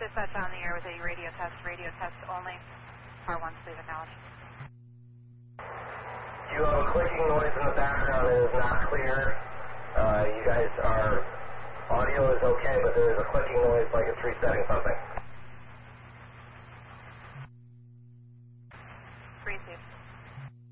Dispatch on the air with a radio test only. Car 1, please acknowledge. You have a clicking noise in the background that is not clear. You guys are, audio is okay, but there is a clicking noise like it's resetting something.